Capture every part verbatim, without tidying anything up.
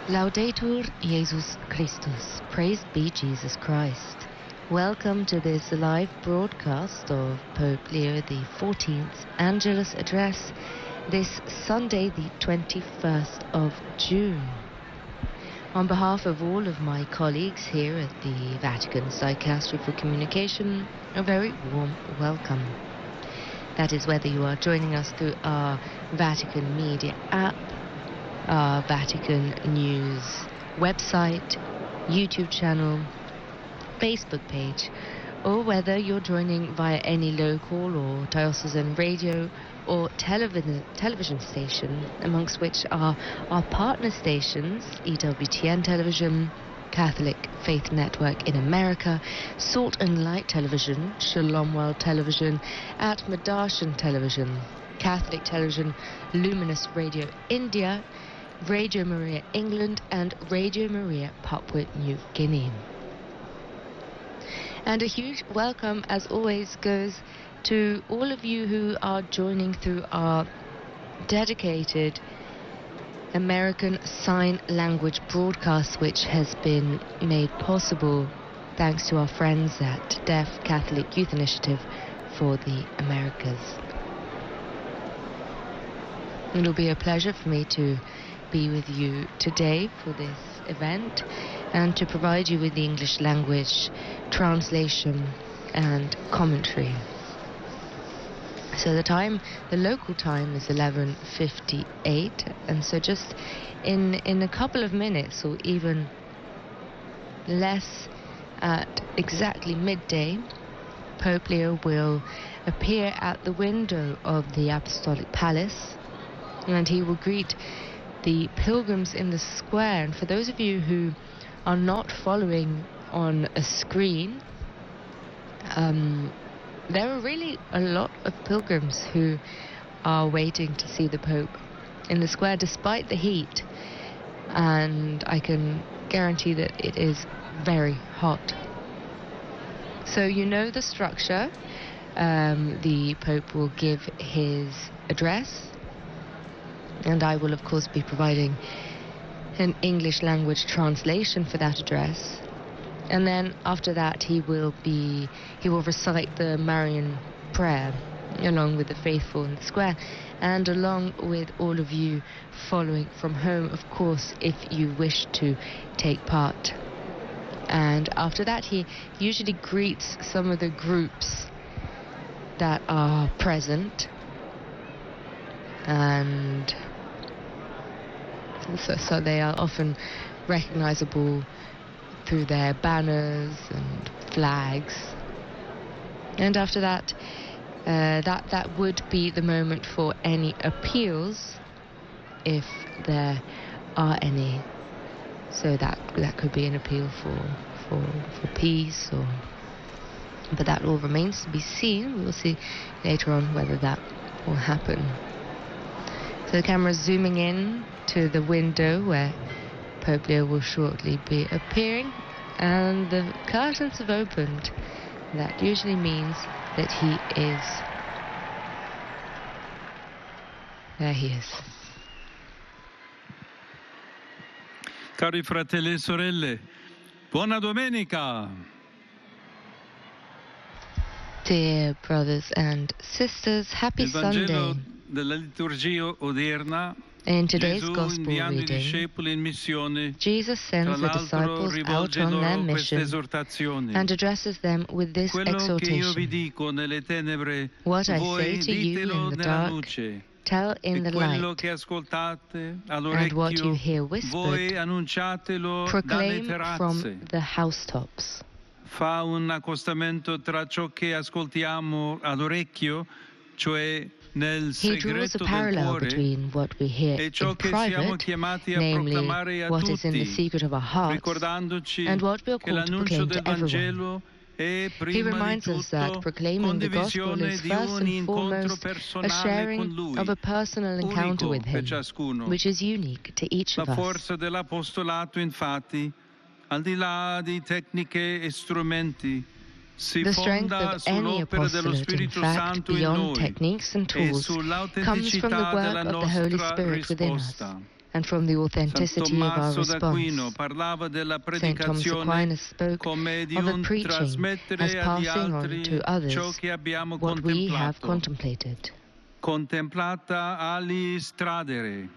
Laudetur Jesus Christus. Praised be Jesus Christ. Welcome to this live broadcast of Pope Leo the fourteenth's Angelus Address this Sunday, the twenty-first of June. On behalf of all of my colleagues here at the Vatican Dicastery for Communication, a very warm welcome. That is whether you are joining us through our Vatican Media app, our Vatican News website, YouTube channel, Facebook page, or whether you're joining via any local or diocesan radio or television television station, amongst which are our partner stations, E W T N Television, Catholic Faith Network in America, Salt and Light Television, Shalom World Television, at Madarshan Television, Catholic Television, Luminous Radio India, Radio Maria England, and Radio Maria Papua New Guinea. And a huge welcome, as always, goes to all of you who are joining through our dedicated American Sign Language broadcast, which has been made possible thanks to our friends at Deaf Catholic Youth Initiative for the Americas. It'll be a pleasure for me to be with you today for this event and to provide you with the English language translation and commentary. So the time, the local time is eleven fifty-eight, and so just in in a couple of minutes, or even less, at exactly midday, Pope Leo will appear at the window of the Apostolic Palace, and he will greet the pilgrims in the square. And for those of you who are not following on a screen, um, there are really a lot of pilgrims who are waiting to see the Pope in the square despite the heat, and I can guarantee that it is very hot. So you know the structure. Um, the Pope will give his address, and I will of course be providing an English language translation for that address. And then after that he will be he will recite the Marian prayer along with the faithful in the square, and along with all of you following from home, of course, if you wish to take part. And after that he usually greets some of the groups that are present, and so, so they are often recognizable through their banners and flags. And after that, uh, that that would be the moment for any appeals, if there are any. So that that could be an appeal for for for peace, or but that all remains to be seen. We'll see later on whether that will happen. So the camera is zooming in to the window where Pope Leo will shortly be appearing, and the curtains have opened. That usually means that he is... There he is. Cari fratelli e sorelle, buona domenica! Dear brothers and sisters, happy Il Vangelo Sunday. della liturgia odierna, In today's Gesù Gospel inviando i reading, discepoli in missione, Jesus tra sends the l'altro disciples out rivolge on their loro queste mission esortazioni. and addresses them with this Quello che io vi exhortation. dico nelle tenebre, What I voi say to you ditelo in the nella dark, luce. tell in the E quello light, che ascoltate and what you all'orecchio, hear voi whispered, annunciatelo dalle proclaim terrazze. from the housetops. Fa un accostamento tra ciò che ascoltiamo all'orecchio, cioè nel He draws a segreto del parallel cuore, between what we hear e ciò in che siamo private, chiamati a namely proclamare a what is in the tutti, secret of our hearts, ricordandoci and what we are che called to l'annuncio proclaim del to everyone. Vangelo è He prima di reminds us that tutto proclaiming the gospel condivisione is di first un and incontro foremost a personale con sharing Lui, of a personal encounter unico with per Him, ciascuno. which is unique to each La of us. forza dell'apostolato, infatti, al di là di tecniche e strumenti, si The strength fonda of any sull'opera dello apostolate, in Spirito fact, Santo in beyond noi techniques and e tools, comes from the sull'autenticità work della of the Holy nostra Spirit within us, risposta. and from the authenticity of our response. Saint Thomas Aquinas spoke of the preaching as passing on to others what we have contemplated. Contemplata ali stradere.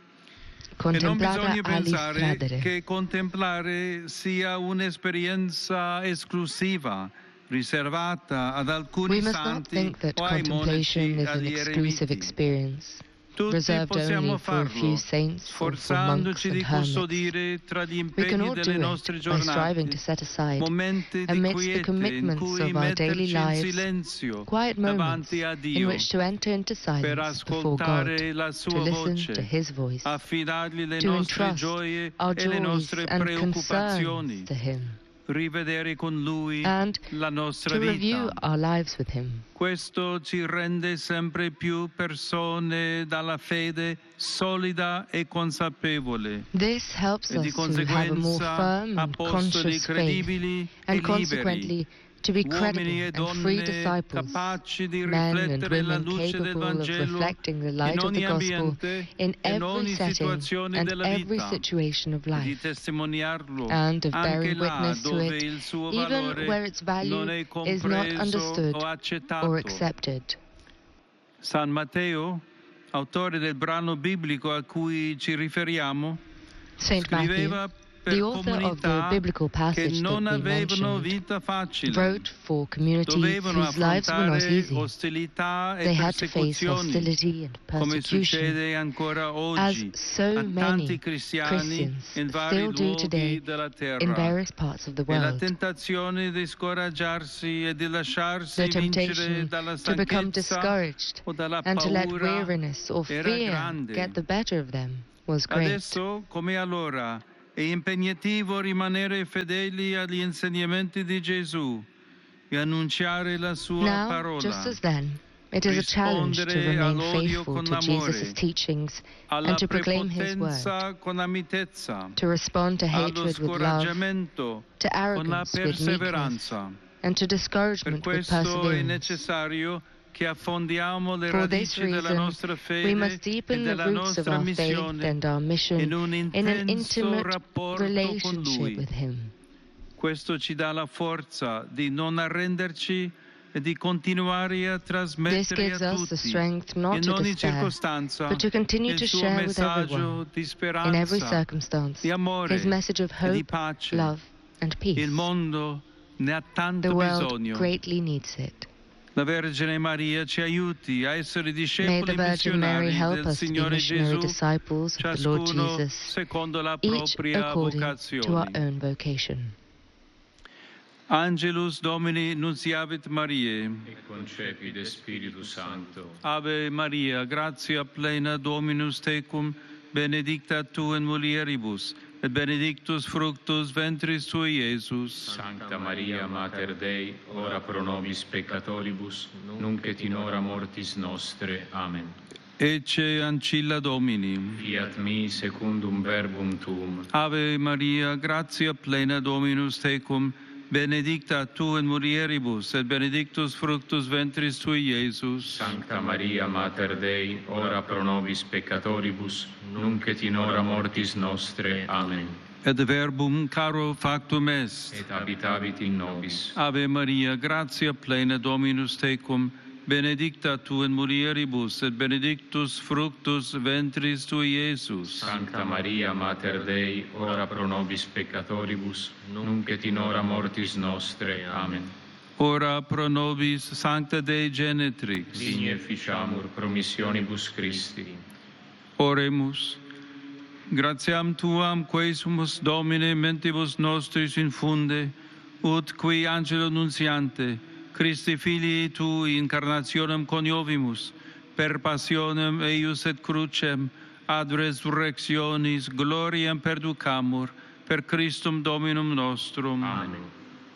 Contemplata e non bisogna ali pensare stradere. che contemplare sia un'esperienza esclusiva, riservata ad alcuni We must not santi think that o ai contemplation monaci is an agli exclusive eremiti. experience, Tutti reserved only possiamo for a few farlo, saints or for monks sforzandoci and di hermits. custodire tra gli We can impegni all delle do nostre it by striving to giornate set aside, momenti di amidst the quiete in commitments cui of our daily metterci in lives, silenzio quiet moments davanti a in Dio which to enter into per silence before God, ascoltare la to sua listen voce, to His voice, affidargli le to nostre entrust gioie our e le joys nostre and preoccupazioni, concerns to Him, rivedere con Lui and la nostra to review vita. our lives with Him. Questo ci rende sempre più persone dalla fede solida e consapevole. This helps E di us to have a more conseguenza firm and apostoli conscious faith, credibili e and liberi, consequently to be uomini e credible and free donne disciples, capaci di men and riflettere la women luce del capable of Vangelo reflecting the in light of the ogni gospel ambiente in e in every ogni setting situazione and della every vita, situation of e di life, testimoniarlo and of anche bearing là witness to dove it, il suo even valore where its value non è is not compreso understood o accettato. or accepted. San Matteo, autore del brano biblico a cui ci riferiamo, Saint Matthew, scriveva per the author of the comunità biblical che passage non that we avevano mentioned, vita facile, wrote for communities dovevano whose lives were not affrontare easy. ostilità e They had to face persecuzioni, hostility and come persecution, succede ancora as oggi so a tanti many cristiani Christians in vari still do today luoghi della in terra. various parts of the E la world. tentazione di scoraggiarsi e di lasciarsi The vincere temptation dalla to become stanchezza discouraged o dalla and to let paura weariness or era fear grande. get the better of them was great. Adesso, come allora, è impegnativo rimanere fedeli agli insegnamenti di Gesù e annunciare la sua Now, parola, just as then, it is a challenge to rispondere remain all'odio faithful con to amore, Jesus' teachings alla and to proclaim His word, prepotenza con la mitezza, to respond to allo hatred with love, scoraggiamento to con la arrogance with meekness, perseveranza. and to Per discouragement with questo è perseverance. necessario che affondiamo le For this radici della reason, nostra we fede must e deepen the della roots of nostra our faith missione and our mission in un in an intenso intimate rapporto con relationship Lui. with Him. Questo ci dà la forza di non arrenderci e di continuare a trasmettere gives a us the tutti, strength not in to ogni despair, circostanza, but to continue il to suo share with messaggio everyone, di in every speranza, circumstance, di amore His message of e di hope, pace. love, and peace. Il mondo ne ha tanto The world bisogno. greatly needs it. La Vergine Maria ci aiuti a essere May discepoli the Virgin Mary missionari help del us to be Signore missionary Gesù, disciples of the Lord ciascuno Jesus, secondo la each propria according to our vocazione. own vocation. Angelus Domini nunciavit Mariae. E concepit Spiritus Sancto. Ave Maria, gratia plena Dominus tecum, benedicta tu in mulieribus, et benedictus fructus ventris tui, Iesus. Sancta Maria, Mater Dei, ora pro nobis peccatoribus, nunc et in hora mortis nostre. Amen. Ecce ancilla Domini. Fiat mi secundum verbum tuum. Ave Maria, gratia plena Dominus tecum, benedicta tu in mulieribus, et benedictus fructus ventris tui, Iesus. Sancta Maria, Mater Dei, ora pro nobis peccatoribus, nunc et in hora mortis nostre. Amen. Et verbum caro factum est. Et habitavit in nobis. Ave Maria, gratia plena Dominus tecum, benedicta tu in mulieribus, et benedictus fructus ventris tui, Iesus. Sancta Maria, Mater Dei, ora pro nobis peccatoribus, nunc et in hora mortis nostre. Amen. Ora pro nobis Sancta Dei Genetrix. Digne ficiamur promissionibus Christi. Oremus. Gratiam tuam quae sumus Domine mentibus nostris infunde, ut qui angelo nuntiante, Christi filii tui incarnationem coniovimus, per passionem eius et crucem, ad resurrectionis gloriam perducamur, per Christum Dominum nostrum. Amen.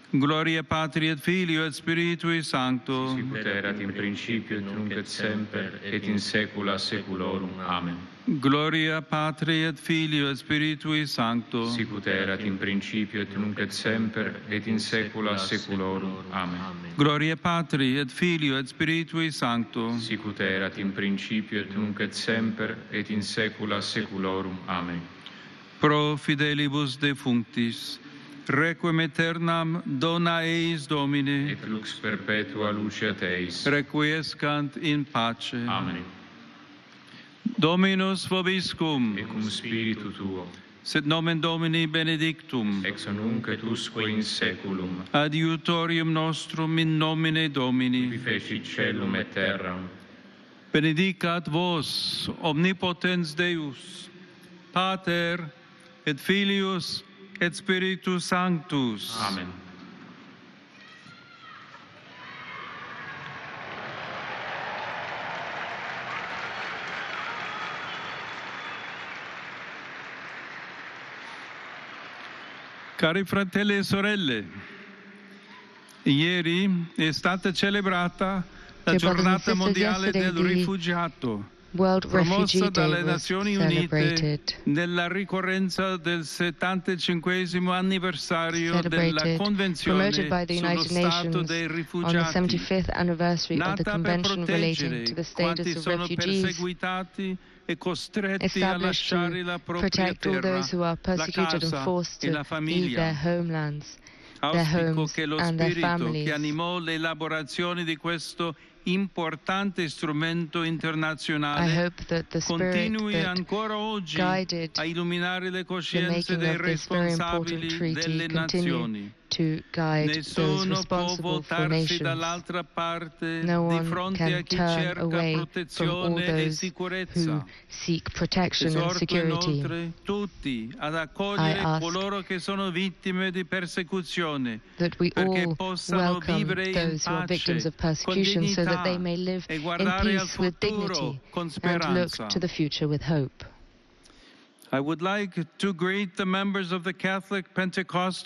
Gloria Patri et Filio et Spiritui Sancto. Sicut erat in principio et nunc et semper et in saecula saeculorum. Amen. Gloria Patri et Filio et Spiritui Sancto. Sicut erat in principio et nunc et semper et in saecula saeculorum. Amen. Gloria Patri et Filio et Spiritui Sancto. Sicut erat in principio et nunc et semper et in saecula saeculorum. Amen. Pro fidelibus defunctis, requiem aeternam dona eis Domine, Et lux perpetua luceat eis. requiescant in pace. Amen. Dominus vobiscum, Et cum spiritu tuo, sit nomen Domini benedictum, ex nunc et usque in saeculum, adiutorium nostrum in nomine qui Domini. fecit caelum et terram, Benedicat vos, omnipotens Deus, Pater et Filius et Spiritus Sanctus. Amen. Cari fratelli e sorelle, ieri è stata celebrata la Dear brothers and giornata sisters, mondiale yesterday del the rifugiato, World promossa Refugee dalle Day was Nazioni Unite celebrated, nella ricorrenza del settantacinquesimo anniversario della celebrated, Convenzione promoted by the sullo United stato Nations dei on the rifugiati, seventy-fifth anniversary of the nata per Convention relating proteggere to the quanti status of sono refugees, perseguitati e costretti a established lasciare to la propria protect all terra, those who are la persecuted and casa forced e to la leave famiglia. their homelands, their Auspico homes che lo and their spirito families. che animò l'elaborazione di questo importante strumento I internazionale hope that the spirit continui that ancora oggi guided a illuminare le the coscienze making dei of this very important responsabili treaty delle continue nazioni. to guide those Nessuno può responsible for voltarsi nations. dall'altra parte No di one fronte a can chi turn cerca away from all protezione e those sicurezza. who seek protection and Esorto security. inoltre tutti ad accogliere I ask coloro che sono vittime di persecuzione, That we perché all possano welcome vivere in those who are victims pace, of con persecution so that they dignità may live e in guardare al peace with futuro dignity con and look speranza. to the future with hope. I would like to greet the members of the Catholic Pentecostal